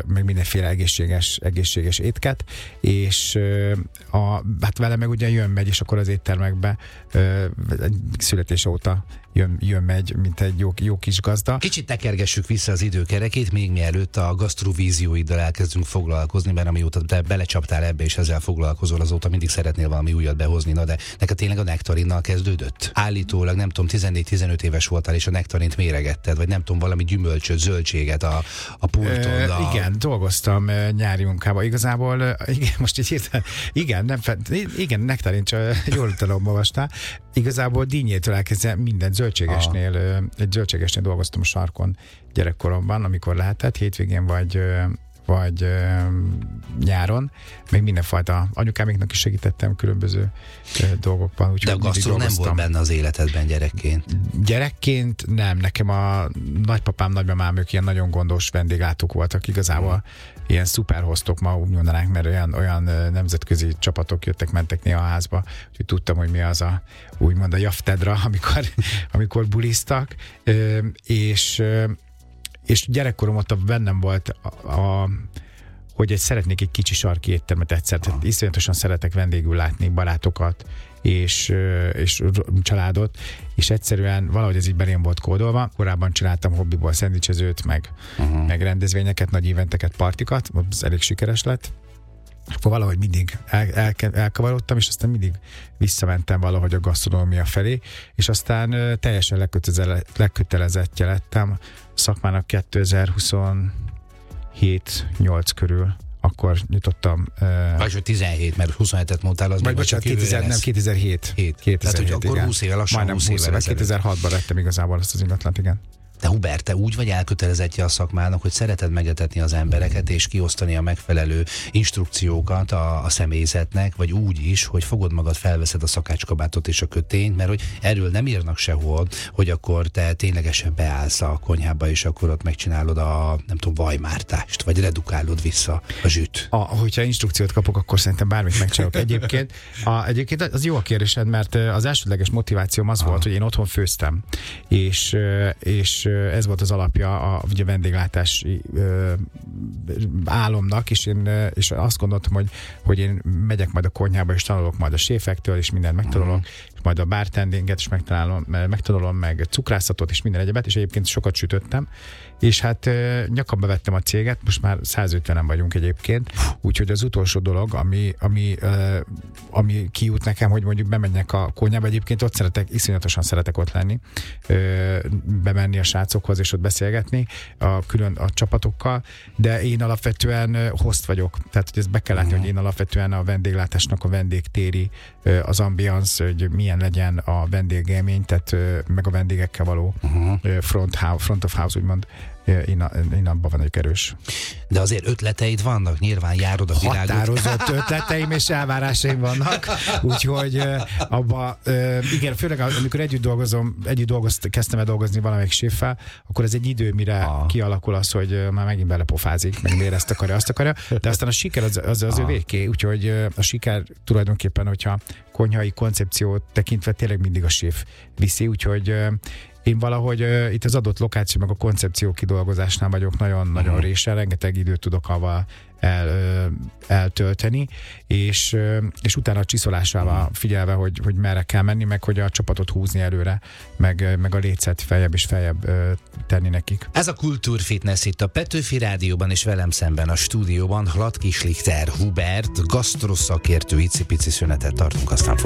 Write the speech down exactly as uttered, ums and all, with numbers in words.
meg mindenféle egészséges, egészséges étket, és a, hát vele meg ugye jön-megy, és akkor az éttermekbe születése óta jön, jön megy, mint egy jó, jó kis gazda. Kicsit tekergessük vissza az időkerekét, még mielőtt a gasztrovízióiddal elkezdünk foglalkozni, mert amióta te belecsaptál ebbe, és ezzel foglalkozol, azóta mindig szeretnél valami újat behozni, na de neked tényleg a nektarinnal kezdődött? Állítólag, nem tudom, tizennégy-tizenöt éves voltál, és a nektarint méregetted, vagy nem tudom, valami gyümölcsöt, zöldséget a, a pulton. Ö, a... Igen, dolgoztam nyári munkában. Igazából, igen, most így hirtelen, igen, nem, igen, nektarint, jól tudom, olvastál. Igazából dinnyétől elkezdve minden zöldségesnél, ah. egy zöldségesnél dolgoztam a sarkon gyerekkoromban, amikor lehetett, hétvégén vagy, vagy nyáron, még mindenfajta anyukámiknak is segítettem különböző dolgokban. Úgy, de a gasztró nem volt benne az életedben gyerekként? Gyerekként nem, nekem a nagypapám, nagymamám, ők ilyen nagyon gondos vendéglátók voltak igazából. Hmm. Ilyen szuperhoztok, ma úgy mondanánk, mert olyan, olyan nemzetközi csapatok jöttek, mentek néha a házba, úgyhogy tudtam, hogy mi az a úgymond a jaftedra, amikor, amikor buliztak, és, és gyerekkorom ott bennem volt a, a hogy egy, szeretnék egy kicsi sarki éttermet egyszer. Ah. Tehát iszonyatosan szeretek vendégül látni barátokat, és, és családot, és egyszerűen valahogy ez így belém volt kódolva. Korábban csináltam hobbiból szendvicsezőt, meg, uh-huh. meg rendezvényeket, nagy éventeket, partikat, az elég sikeres lett. Akkor valahogy mindig el, el, elkavarodtam, és aztán mindig visszamentem valahogy a gasztronómia felé, és aztán teljesen lekötelezettje lettem szakmának kétezer-huszonhét nyolc körül. Akkor nyitottam. Vagy hogy tizenhét, mert huszonhetet mondtál, az vagy bocsánat, kétezer, nem, kétezer-hét. kétezer-hét. Tehát, hogy akkor igen. húsz éve, lassan majdnem húsz éve. kétezer-hatban lettem igazából azt az ingatlant, igen. De Hubert, te úgy vagy elkötelezettje a szakmának, hogy szereted megetetni az embereket, és kiosztani a megfelelő instrukciókat a, a személyzetnek, vagy úgy is, hogy fogod magad, felveszed a szakácskabátot és a kötényt, mert hogy erről nem írnak sehol, hogy akkor te ténylegesen beállsz a konyhába, és akkor ott megcsinálod a, nem tudom, vajmártást, vagy redukálod vissza a zsűt. A, hogyha instrukciót kapok, akkor szerintem bármit megcsinálok. Egyébként, a, egyébként az jó a kérdésed, mert az elsődleges motivációm az ah. volt, hogy én otthon főztem, és, és ez volt az alapja a, a vendéglátási ö, álomnak, és én és azt gondoltam, hogy, hogy én megyek majd a konyhába, és tanulok majd a séfektől, és mindent megtanulok, mm. és majd a bartendinget is megtanulom, megtanulom, meg cukrászatot, és minden egyebet, és egyébként sokat sütöttem, és hát ö, nyakamba vettem a céget, most már száz ötvenen vagyunk egyébként, úgyhogy az utolsó dolog, ami, ami, ö, ami kijut nekem, hogy mondjuk bemenjek a konyhába, egyébként ott szeretek, iszonyatosan szeretek ott lenni, ö, bemenni a srácokhoz, és ott beszélgetni a külön a csapatokkal, de én alapvetően host vagyok, tehát hogy ezt be kell látni, uh-huh. hogy én alapvetően a vendéglátásnak a vendégtéri, az ambiansz, hogy milyen legyen a vendégélmény, tehát meg a vendégekkel való uh-huh. front, house, front of house, úgymond, én, én abban vagyok erős. De azért ötleteid vannak, nyilván járod a világot. Határozott ötleteim és elvárásaim vannak, úgyhogy abba, igen, főleg amikor együtt dolgozom, együtt dolgozt, kezdtem el dolgozni valamelyik séffel, akkor ez egy idő, mire ah. kialakul az, hogy már megint belepofázik, meg miért ezt akarja, azt akarja, de aztán a siker az, az, az ah. övéké, úgyhogy a siker tulajdonképpen, hogyha konyhai koncepciót tekintve tényleg mindig a séf viszi, úgyhogy én valahogy uh, itt az adott lokáció meg a koncepció kidolgozásnál vagyok nagyon-nagyon uh-huh. résen, rengeteg időt tudok avval el, uh, eltölteni, és, uh, és utána a csiszolásával uh-huh. figyelve, hogy, hogy merre kell menni, meg hogy a csapatot húzni előre, meg, meg a lécet feljebb és feljebb uh, tenni nekik. Ez a Kultúrfitness itt a Petőfi Rádióban, és velem szemben a stúdióban Hladkis Lichter Hubert, gasztroszakértő, icipici szünetet tartunk, aztán